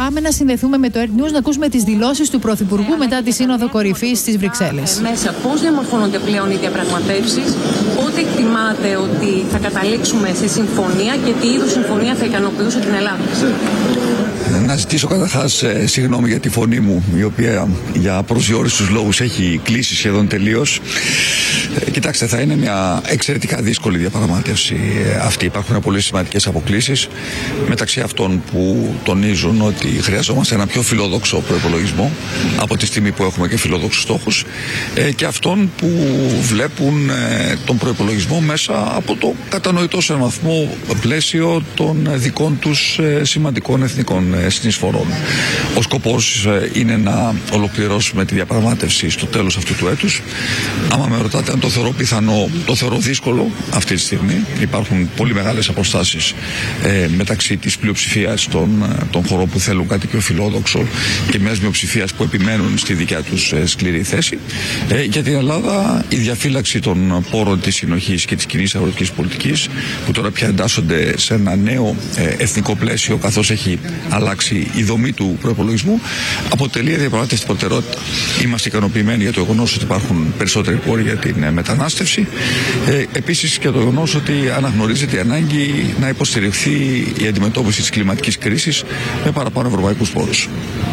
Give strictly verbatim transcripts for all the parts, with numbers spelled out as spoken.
πάμε να συνδεθούμε με το Earth News να ακούσουμε τις δηλώσεις του Πρωθυπουργού μετά τη Σύνοδο Κορυφής στις Βρυξέλλες. Μέσα πώς διαμορφώνονται πλέον οι διαπραγματεύσεις, πότε εκτιμάτε ότι θα καταλήξουμε σε συμφωνία και τι είδους συμφωνία θα ικανοποιούσε την Ελλάδα? Να ζητήσω καταρχάς ε, συγγνώμη για τη φωνή μου, η οποία για προσδιοριστούς λόγους έχει κλείσει σχεδόν τελείως. Ε, κοιτάξτε, θα είναι μια εξαιρετικά δύσκολη διαπραγμάτευση ε, αυτή. Υπάρχουν πολύ σημαντικές αποκλίσεις, μεταξύ αυτών που τονίζουν ότι χρειαζόμαστε ένα πιο φιλόδοξο προϋπολογισμό από τη στιγμή που έχουμε και φιλόδοξους στόχους, ε, και αυτών που βλέπουν ε, τον προϋπολογισμό μέσα από το κατανοητό σε έναν βαθμό πλαίσιο των δικών τους ε, σημαντικών εθνικών ε, συνεισφορών. Ο σκοπός ε, είναι να ολοκληρώσουμε τη διαπραγμάτευση στο τέλος αυτού του έτους. Άμα με ρωτάτε αν το θεωρώ πιθανό, το θεωρώ δύσκολο αυτή τη στιγμή. Υπάρχουν πολύ μεγάλες αποστάσεις ε, μεταξύ της πλειοψηφίας των, των χωρών που θέλουν κάτι πιο φιλόδοξο και μιας μειοψηφίας που επιμένουν στη δικιά τους ε, σκληρή θέση. Ε, για την Ελλάδα η διαφύλαξη των πόρων της συνοχής και της κοινής αγροτικής πολιτικής, που τώρα πια εντάσσονται σε ένα νέο ε, εθνικό πλαίσιο καθώς έχει αλλάξει η δομή του προϋπολογισμού, αποτελεί διαπραγμάτευση προτεραιότητα. Είμαστε ικανοποιημένοι για το γεγονός ότι υπάρχουν περισσότεροι πόροι για την ε, μετανάστευση. Ε, επίσης και το γεγονός ότι αναγνωρίζεται η ανάγκη να υποστηριχθεί η αντιμετώπιση της κλιματικής κρίσης με παραπάνω ευρωπαϊκούς πόρους.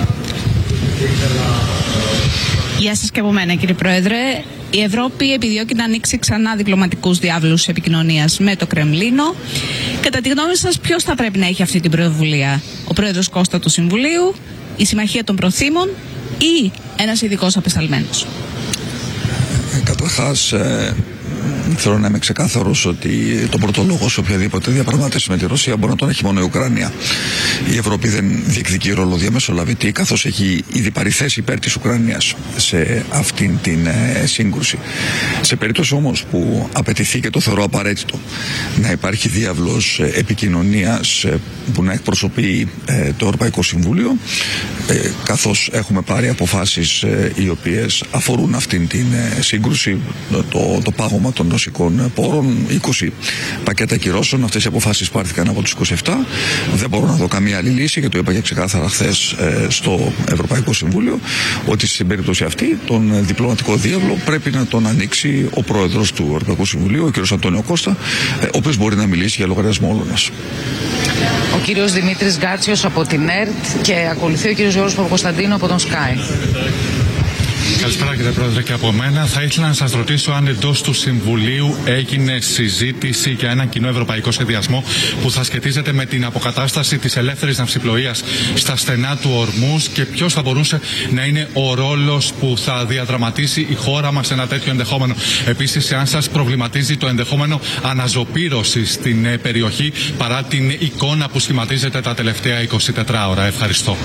Γεια σας και από μένα, κύριε Πρόεδρε. Η Ευρώπη επιδιώκει να ανοίξει ξανά διπλωματικούς διάβλους επικοινωνίας με το Κρεμλίνο. Κατά τη γνώμη σας, ποιος θα πρέπει να έχει αυτή την πρωτοβουλία? Ο Πρόεδρος Κώστα του Συμβουλίου, η Συμμαχία των Προθήμων ή ένας ειδικός απεσταλμένος? Ε, καταρχάς, ε... θέλω να είμαι ξεκάθαρος ότι τον πρώτο λόγο σε οποιαδήποτε διαπραγμάτευση με τη Ρωσία μπορεί να τον έχει μόνο η Ουκρανία. Η Ευρώπη δεν διεκδικεί ρόλο διαμεσολαβητή, καθώς έχει ήδη παρηθέσει υπέρ της Ουκρανίας σε αυτήν την ε, σύγκρουση. Σε περίπτωση όμως που απαιτηθεί, και το θεωρώ απαραίτητο, να υπάρχει διάβλος ε, επικοινωνίας ε, που να εκπροσωπεί ε, το Ευρωπαϊκό Συμβούλιο, ε, καθώς έχουμε πάρει αποφάσεις ε, οι οποίες αφορούν αυτήν την ε, σύγκρουση, το, το πάγωμα των ρωσικών πόρων, είκοσι πακέτα κυρώσεων. Αυτές οι αποφάσεις πάρθηκαν από τους είκοσι επτά. Δεν μπορώ να δω καμία άλλη λύση, και το είπα και ξεκάθαρα χθες ε, στο Ευρωπαϊκό Συμβούλιο, ότι στην περίπτωση αυτή τον διπλωματικό διάβλο πρέπει να τον ανοίξει ο πρόεδρος του Ευρωπαϊκού Συμβουλίου, ο κ. Αντώνιο Κώστα, ε, ο οποίος μπορεί να μιλήσει για λογαριασμό όλων μας. Ο κύριος Δημήτρης Γκάτσιος από την ΕΡΤ και ακολουθεί ο κύριος Γιώργος Παπακοσταντίνου από τον Sky. Καλησπέρα κύριε Πρόεδρε και από μένα. Θα ήθελα να σας ρωτήσω αν εντός του Συμβουλίου έγινε συζήτηση για έναν κοινό ευρωπαϊκό σχεδιασμό που θα σχετίζεται με την αποκατάσταση της ελεύθερης ναυσιπλοείας στα στενά του Ορμούζ, και ποιος θα μπορούσε να είναι ο ρόλος που θα διαδραματίσει η χώρα μας σε ένα τέτοιο ενδεχόμενο. Επίσης, αν σας προβληματίζει το ενδεχόμενο αναζωπήρωση στην περιοχή παρά την εικόνα που σχηματίζεται τα τελευταία εικοσιτετρά ώρα. Ευχαριστώ.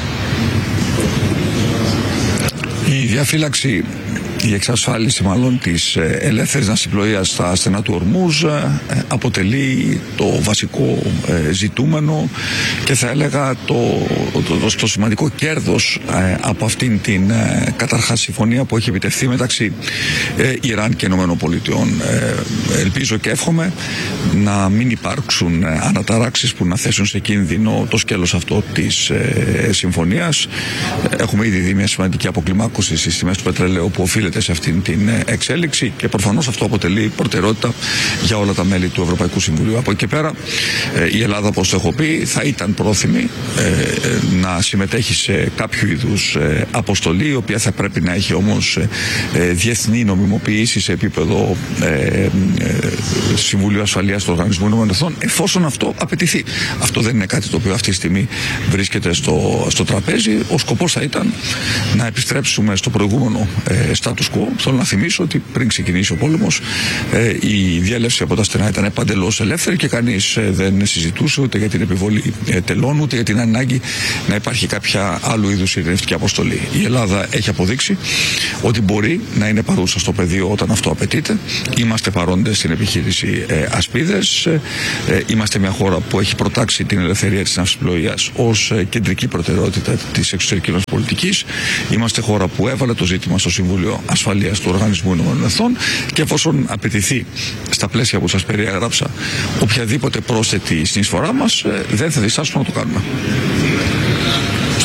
Η διαφύλαξη, η εξασφάλιση μάλλον της ελεύθερης ναυσιπλοείας στα στενά του Ορμούζ αποτελεί το βασικό ζητούμενο και θα έλεγα το, το, το σημαντικό κέρδος από αυτήν την καταρχάς συμφωνία που έχει επιτευχθεί μεταξύ Ιράν και Ηνωμένων Πολιτειών. Ελπίζω και εύχομαι να μην υπάρξουν αναταράξεις που να θέσουν σε κίνδυνο το σκέλος αυτό της συμφωνίας. Έχουμε ήδη δει μια σημαντική αποκλιμάκωση στις τιμές του πετρελαίου που οφείλεται σε αυτήν την εξέλιξη, και προφανώς αυτό αποτελεί προτεραιότητα για όλα τα μέλη του Ευρωπαϊκού Συμβουλίου. Από εκεί και πέρα η Ελλάδα, όπως το έχω πει, θα ήταν πρόθυμη να συμμετέχει σε κάποιο είδους αποστολή, η οποία θα πρέπει να έχει όμως διεθνή νομιμοποίηση σε επίπεδο Συμβουλίου Ασφαλείας του Οργανισμού Ηνωμένων Εθνών, εφόσον αυτό απαιτηθεί. Αυτό δεν είναι κάτι το οποίο αυτή τη στιγμή βρίσκεται στο, στο τραπέζι. Ο σκοπός θα ήταν να επιστρέψουμε στο προηγούμενο status quo. Θέλω να θυμίσω ότι πριν ξεκινήσει ο πόλεμος ε, η διέλευση από τα στενά ήταν παντελώς ελεύθερη και κανείς ε, δεν συζητούσε ούτε για την επιβολή ε, τελών, ούτε για την ανάγκη να υπάρχει κάποια άλλου είδους ειρηνευτική αποστολή. Η Ελλάδα έχει αποδείξει ότι μπορεί να είναι παρούσα στο πεδίο όταν αυτό απαιτείται. Είμαστε παρόντες στην επιχείρηση ε, Ασπίδες. Ε, ε, είμαστε μια χώρα που έχει προτάξει την ελευθερία της ναυσιπλοείας ως ε, κεντρική προτεραιότητα της εξωτερικής μας πολιτικής. Είμαστε χώρα που έβαλε το ζήτημα στο Συμβούλιο Ασφαλείας του Οργανισμού Ηνωμένων Εθνών, και εφόσον απαιτηθεί στα πλαίσια που σας περιέγραψα οποιαδήποτε πρόσθετη συνεισφορά μας, δεν θα διστάσουμε να το κάνουμε.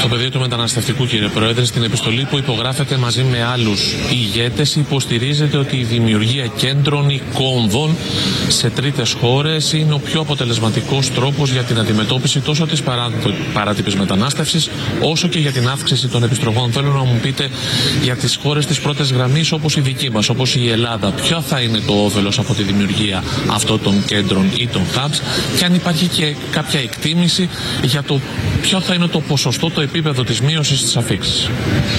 Στο πεδίο του μεταναστευτικού, κύριε Πρόεδρε, στην επιστολή που υπογράφεται μαζί με άλλους ηγέτες, υποστηρίζεται ότι η δημιουργία κέντρων ή κόμβων σε τρίτες χώρες είναι ο πιο αποτελεσματικός τρόπος για την αντιμετώπιση τόσο της παρά... παράτυπης μετανάστευσης, όσο και για την αύξηση των επιστροφών. Θέλω να μου πείτε για τις χώρες της πρώτης γραμμής, όπως η δική μας, όπως η Ελλάδα, ποιο θα είναι το όφελος από τη δημιουργία αυτών των κέντρων ή των hubs, και αν υπάρχει και κάποια εκτίμηση για το ποιο θα είναι το ποσοστό, το επίπεδο της μείωσης της αφίξης.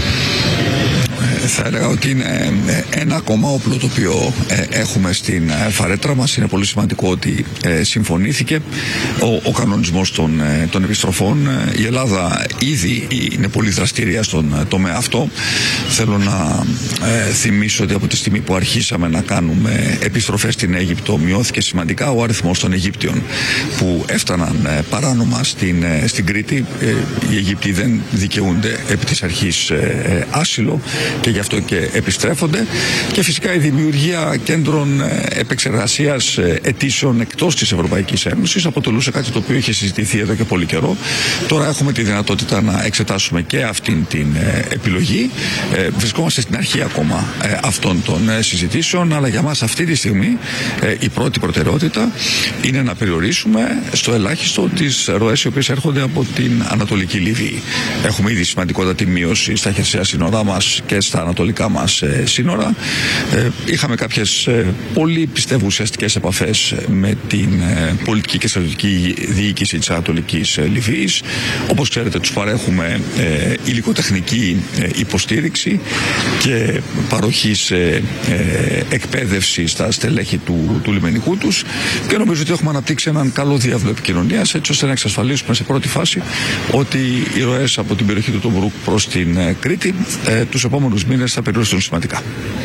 Θα έλεγα ότι είναι ένα ακόμα όπλο το οποίο έχουμε στην φαρέτρα μας. Είναι πολύ σημαντικό ότι συμφωνήθηκε ο, ο κανονισμός των, των επιστροφών. Η Ελλάδα ήδη είναι πολύ δραστήρια στον τομέα αυτό. Θέλω να ε, θυμίσω ότι από τη στιγμή που αρχίσαμε να κάνουμε επιστροφές στην Αίγυπτο, μειώθηκε σημαντικά ο αριθμός των Αιγύπτιων που έφταναν παράνομα στην, στην Κρήτη. Ε, οι Αιγύπτιοι δεν δικαιούνται επί της αρχής ε, άσυλο και γι' αυτό και επιστρέφονται, και φυσικά η δημιουργία κέντρων επεξεργασίας αιτήσεων εκτός της Ευρωπαϊκής Ένωσης αποτελούσε κάτι το οποίο είχε συζητηθεί εδώ και πολύ καιρό. Τώρα έχουμε τη δυνατότητα να εξετάσουμε και αυτήν την επιλογή. Βρισκόμαστε στην αρχή ακόμα αυτών των συζητήσεων, αλλά για μας αυτή τη στιγμή η πρώτη προτεραιότητα είναι να περιορίσουμε στο ελάχιστο τις ροές οι οποίες έρχονται από την Ανατολική Λιβύη. Έχουμε ήδη σημαντικότατη μείωση στα χερσαία σύνορά μας και στα ανατολικά μας ε, σύνορα. Ε, είχαμε κάποιες ε, πολύ πιστεύω ουσιαστικές επαφές με την ε, πολιτική και στρατιωτική διοίκηση της Ανατολικής ε, Λιβύης. Όπως ξέρετε, τους παρέχουμε ε, υλικοτεχνική ε, υποστήριξη και παροχής ε, ε, εκπαίδευση στα στελέχη του, του λιμενικού τους, και νομίζω ότι έχουμε αναπτύξει έναν καλό διάβλο επικοινωνίας, έτσι ώστε να εξασφαλίσουμε σε πρώτη φάση ότι οι ροές από την περιοχή του Τομπρούκ προς την ε, Κρήτη ε, τους επόμενους μήνες θα περιοριστούν σημαντικά.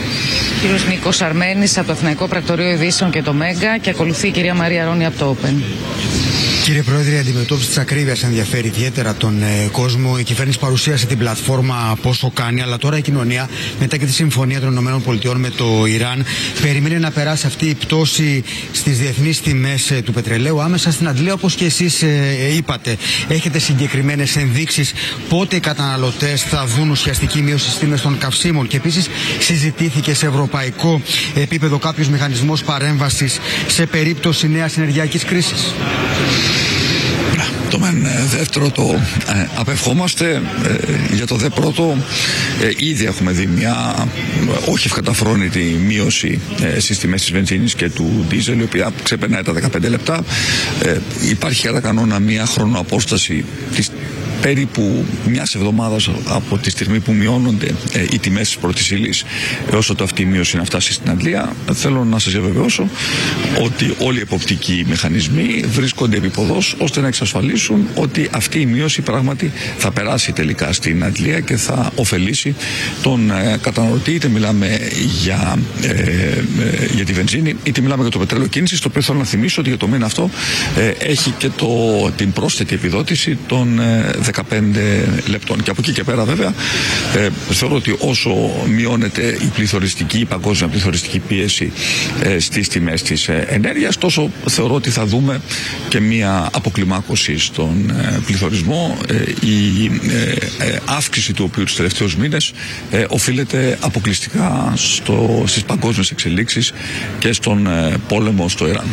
Κύριος Νίκος Αρμένης από το Αθηναϊκό Πρακτορείο Ειδήσεων και το Μέγκα, και ακολουθεί η κυρία Μαρία Ρόνη από το Open. Κύριε Πρόεδρε, η αντιμετώπιση της ακρίβειας ενδιαφέρει ιδιαίτερα τον ε, κόσμο. Η κυβέρνηση παρουσίασε την πλατφόρμα πόσο κάνει, αλλά τώρα η κοινωνία, μετά και τη συμφωνία των ΗΠΑ με το Ιράν, περιμένει να περάσει αυτή η πτώση στις διεθνείς τιμές ε, του πετρελαίου άμεσα στην αντλία, όπως και εσείς ε, είπατε. Έχετε συγκεκριμένες ενδείξεις πότε οι καταναλωτές θα δουν ουσιαστική μείωση στις τιμές των καυσίμων? Και επίσης, συζητήθηκε σε ευρωπαϊκό επίπεδο κάποιος μηχανισμός παρέμβασης σε περίπτωση νέας ενεργειακής κρίσης? Το μεν δεύτερο το ε, απευχόμαστε. Ε, για το δε πρώτο ε, ήδη έχουμε δει μια ε, όχι ευκαταφρόνητη μείωση ε, στις τιμές της βενζίνης και του ντίζελ, η οποία ξεπερνάει τα δεκαπέντε λεπτά. Ε, υπάρχει κατά κανόνα μια χρονοαπόσταση της περίπου μιας εβδομάδας από τη στιγμή που μειώνονται ε, οι τιμές της πρώτης ύλης έως ότι αυτή η μείωση να φτάσει στην αντλία. Θέλω να σας διαβεβαιώσω ότι όλοι οι εποπτικοί μηχανισμοί βρίσκονται επίποδος ώστε να εξασφαλίσουν ότι αυτή η μείωση πράγματι θα περάσει τελικά στην αντλία και θα ωφελήσει τον ε, καταναλωτή, είτε μιλάμε για, ε, ε, για τη βενζίνη είτε μιλάμε για το πετρέλαιο κίνησης, το οποίο θέλω να θυμίσω ότι για το μήνα αυτό ε, έχει και το, την πρόσθετη επιδότηση των ε, δεκαπέντε λεπτών. Και από εκεί και πέρα βέβαια ε, θεωρώ ότι όσο μειώνεται η πληθωριστική, η παγκόσμια πληθωριστική πίεση ε, στις τιμές της ε, ενέργειας, τόσο θεωρώ ότι θα δούμε και μία αποκλιμάκωση στον ε, πληθωρισμό. Ε, η ε, ε, αύξηση του οποίου τους τελευταίους μήνες ε, οφείλεται αποκλειστικά στο, στις παγκόσμιες εξελίξεις και στον ε, πόλεμο στο Ιράν.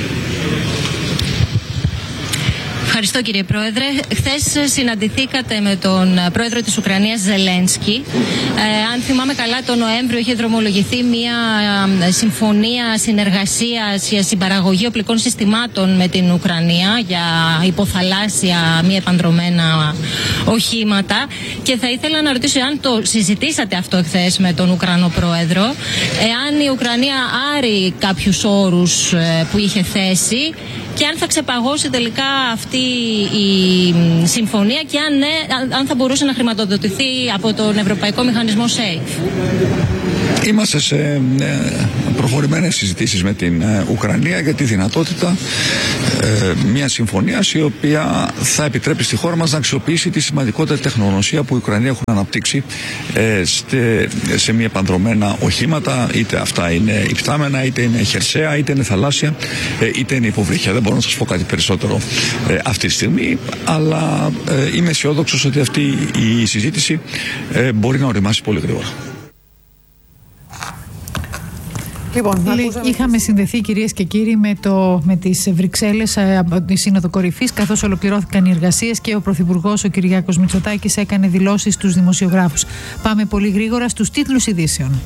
Ευχαριστώ, κύριε Πρόεδρε. Χθες συναντηθήκατε με τον πρόεδρο της Ουκρανίας, Ζελένσκι. Ε, αν θυμάμαι καλά, τον Νοέμβριο είχε δρομολογηθεί μια συμφωνία συνεργασίας για συμπαραγωγή οπλικών συστημάτων με την Ουκρανία για υποθαλάσσια μη επανδρομένα οχήματα. Και θα ήθελα να ρωτήσω αν το συζητήσατε αυτό χθες με τον Ουκρανό πρόεδρο, εάν η Ουκρανία άρει κάποιους όρους που είχε θέσει και αν θα ξεπαγώσει τελικά αυτή η συμφωνία και αν, ναι, αν θα μπορούσε να χρηματοδοτηθεί από τον Ευρωπαϊκό Μηχανισμό ΣΕΙΦ. Είμαστε σε προχωρημένες συζητήσεις με την Ουκρανία για τη δυνατότητα ε, μια συμφωνίας η οποία θα επιτρέπει στη χώρα μας να αξιοποιήσει τη σημαντικότερη τεχνογνωσία που η Ουκρανία έχουν αναπτύξει ε, στε, σε μη επανδρομένα οχήματα, είτε αυτά είναι υπτάμενα, είτε είναι χερσαία, είτε είναι θαλάσσια, ε, είτε είναι υποβρύχια. Δεν μπορώ μπορώ να σας πω κάτι περισσότερο ε, αυτή τη στιγμή, αλλά ε, είμαι αισιόδοξος ότι αυτή η συζήτηση ε, μπορεί να οριμάσει πολύ γρήγορα. Λοιπόν, είχαμε συνδεθεί, κυρίες και κύριοι, με, το, με τις Βρυξέλλες από τη Σύνοδο Κορυφής, καθώς ολοκληρώθηκαν οι εργασίες και ο Πρωθυπουργός, ο Κυριάκος Μητσοτάκης, έκανε δηλώσεις στους δημοσιογράφους. Πάμε πολύ γρήγορα στους τίτλους ειδήσεων.